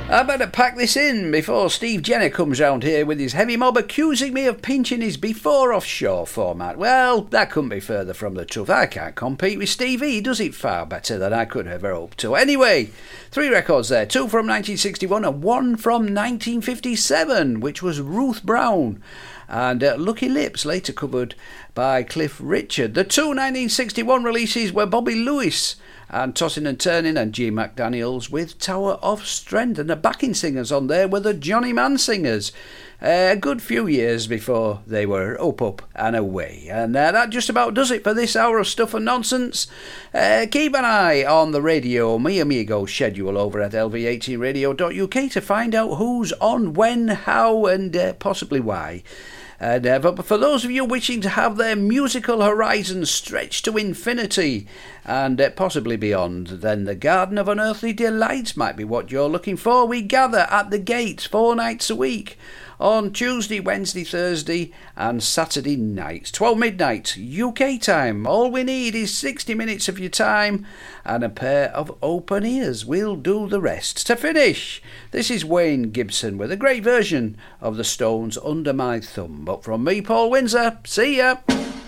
I better pack this in before Steve Jenner comes round here with his heavy mob accusing me of pinching his before offshore format. Well, that couldn't be further from the truth. I can't compete with Steve. He does it far better than I could ever hope to. Anyway, 3 records there, 2 from 1961 and 1 from 1957, which was Ruth Brown and Lucky Lips, later covered by Cliff Richard. The 2 1961 releases were Bobby Lewis and Tossing and Turning and G. McDaniels with Tower of Strength, and the backing singers on there were the Johnny Mann Singers, a good few years before they were up and away. And that just about does it for this hour of Stuff and Nonsense. Keep an eye on the Radio Mi Amigo schedule over at lv18radio.uk to find out who's on, when, how and possibly why. But for those of you wishing to have their musical horizons stretched to infinity and possibly beyond, then the Garden of Unearthly Delights might be what you're looking for. We gather at the Gate 4 nights a week on Tuesday, Wednesday, Thursday and Saturday nights, 12 midnight UK time. All we need is 60 minutes of your time and a pair of open ears. We'll do the rest. To finish, this is Wayne Gibson with a great version of the Stones' Under My Thumb. But from me, Paul Windsor, see ya!